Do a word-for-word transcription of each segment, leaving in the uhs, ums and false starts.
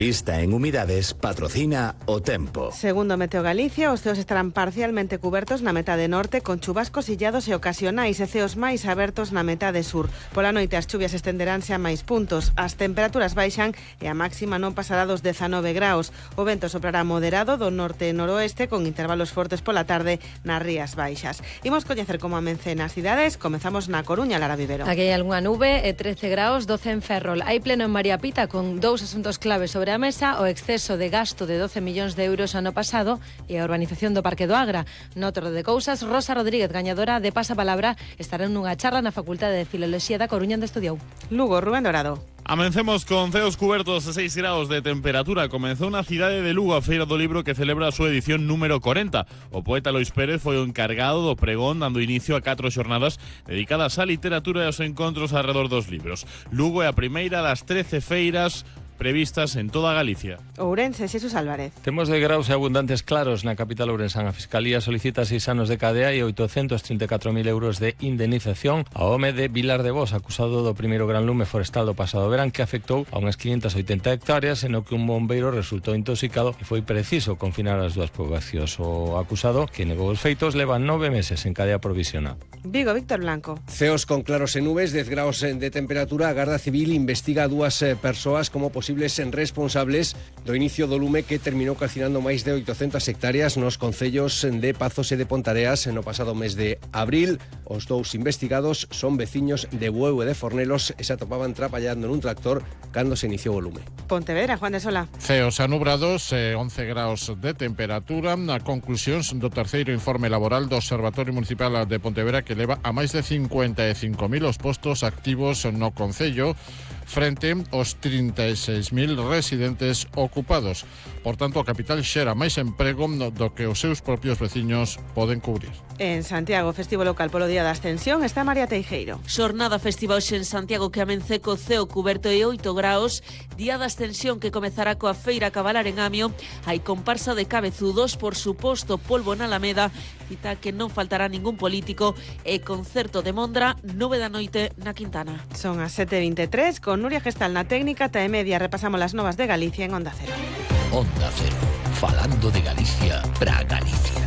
Lista en umidades patrocina o tempo. Segundo Meteo Galicia, os ceos estarán parcialmente cubertos na metade norte con chubascos illados e ocasionais e ceos máis abertos na metade sur. Pola noite as chuvias estenderánse a máis puntos, as temperaturas baixan e a máxima non pasará dos dezanove graus. O vento soprará moderado do norte e noroeste con intervalos fortes pola tarde nas rías baixas. Imos coñecer como amense nas cidades. Comezamos na Coruña, Lara Vivero. Aquí hai algunha nube e trece graus, doce en Ferrol. Hai pleno en María Pita con dous asuntos claves sobre a mesa: o exceso de gasto de doce millóns de euros ano pasado e a urbanización do Parque do Agra. Noutro de cousas, Rosa Rodríguez, gañadora de Pasapalabra, estará nunha charla na Facultade de Filoloxía da Coruña onde estudiou. Lugo, Rubén Dorado. Amencemos con ceos cubertos e seis graus de temperatura. Comezou na cidade de Lugo a Feira do Libro, que celebra a súa edición número corenta. O poeta Lois Pérez foi o encargado do pregón, dando inicio a catro xornadas dedicadas á literatura e aos encontros alrededor dos libros. Lugo é a primeira das trece feiras previstas en toda Galicia. Ourense, Xesús Álvarez. Temos de graus e abundantes claros na capital ourensán. A Fiscalía solicita seis anos de cadea e oitocentos trinta e catro mil euros de indemnización ao home de Vilar de Bos, acusado do primeiro gran lume forestal do pasado verán, que afectou a unhas quinhentas e oitenta hectáreas, en o que un bombeiro resultou intoxicado e foi preciso confinar as dúas poboacións. O acusado, que negou os feitos, leva nove meses en cadea provisional. Vigo, Víctor Blanco. Ceos con claros e nubes, dez graus de temperatura. A Garda Civil investiga a dúas persoas como posibles responsables do inicio do lume que terminou calcinando máis de oitocentas hectáreas nos concellos de Pazos e de Pontareas no pasado mes de abril. Os dous investigados son veciños de Bueu e de Fornelos e se atopaban traballando nun tractor cando se iniciou o lume. Pontevedra, Juan de Sola. Ceos anubrados, eh, once graus de temperatura. A conclusións do terceiro informe laboral do Observatorio Municipal de Pontevedra, que leva a máis de cincuenta e cinco mil os postos activos no concello, frente aos trinta e seis mil residentes ocupados. Por tanto, a capital xera máis emprego do que os seus propios veciños poden cubrir. En Santiago, festivo local polo Día da Ascensión, está María Teijeiro. Xornada festiva hoxe en Santiago que amense co ceo cuberto e oito graus. Día da Ascensión que comezará coa feira Cabalar en Amio. Hai comparsa de cabezudos, por suposto polvo na Alameda, cita que non faltará ningún político, e concerto de Mondra, nove da noite na Quintana. Son as sete e veintitrés, con Nuria Gestal na técnica, ta e media repasamos las novas de Galicia en Onda Cero. Onda Cero, falando de Galicia pra Galicia.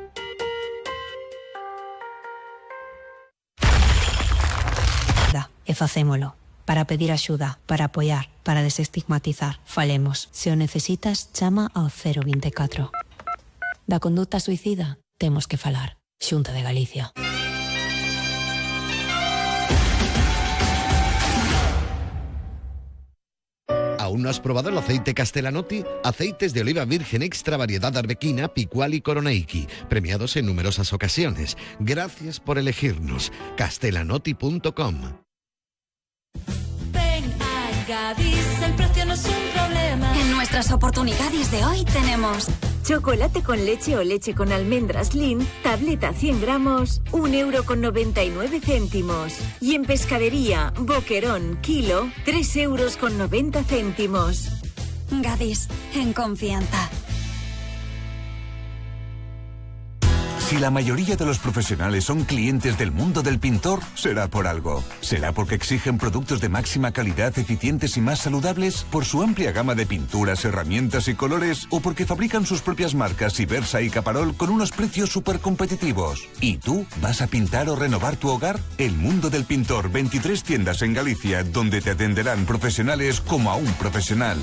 E facémolo. Para pedir axuda, para apoiar, para desestigmatizar. Falemos. Se o necesitas, chama ao cero veinticuatro. Da conduta suicida, temos que falar. Xunta de Galicia. ¿Aún no has probado el aceite Castellanotti? Aceites de oliva virgen extra variedad arbequina, picual y coronaiki, premiados en numerosas ocasiones. Gracias por elegirnos. castellanotti punto com. Ven a Gadis, el precio no es un problema. En nuestras oportunidades de hoy tenemos chocolate con leche o leche con almendras Lin, tableta cien gramos, un euro con noventa y nueve céntimos. Y en pescadería, boquerón, kilo, tres euros con noventa céntimos. Gadis, en confianza. Si la mayoría de los profesionales son clientes del mundo del pintor, será por algo. ¿Será porque exigen productos de máxima calidad, eficientes y más saludables? ¿Por su amplia gama de pinturas, herramientas y colores? ¿O porque fabrican sus propias marcas Ibersa y Caparol con unos precios súper competitivos? ¿Y tú vas a pintar o renovar tu hogar? El mundo del pintor, veintitrés tiendas en Galicia, donde te atenderán profesionales como a un profesional.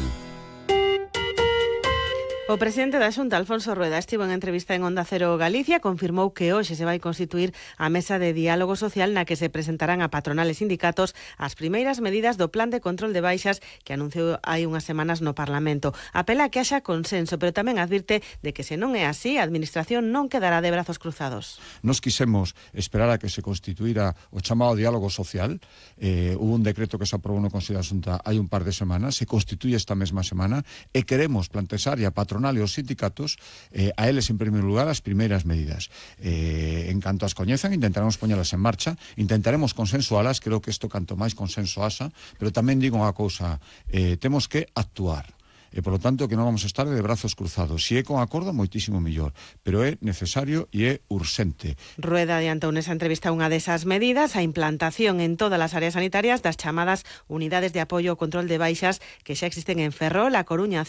O presidente da Xunta, Alfonso Rueda, estivo en entrevista en Onda Cero Galicia, confirmou que hoxe se vai constituir a mesa de diálogo social na que se presentarán a patronal e sindicatos as primeiras medidas do plan de control de baixas que anunciou hai unhas semanas no Parlamento. Apela a que haxa consenso, pero tamén advirte de que se non é así, a Administración non quedará de brazos cruzados. Nos quisemos esperar a que se constituíra o chamado diálogo social. Eh, hubo un decreto que se aprobou no Consello da Xunta hai un par de semanas, se constituye esta mesma semana e queremos plantexar a patronal e os sindicatos, eh, a eles en primeiro lugar as primeiras medidas. Eh, en canto as coñezan, intentaremos poñelas en marcha, intentaremos consensualas, creo que isto canto máis consenso haxa, pero tamén digo unha cousa, eh, temos que actuar. E, por lo tanto, que non vamos a estar de brazos cruzados. Si é con acordo, moitísimo mellor, pero é necesario e é urxente. Rueda adiantou nesa entrevista unha desas medidas, a implantación en todas as áreas sanitarias das chamadas unidades de apoio ao control de baixas que xa existen en Ferrol, A Coruña,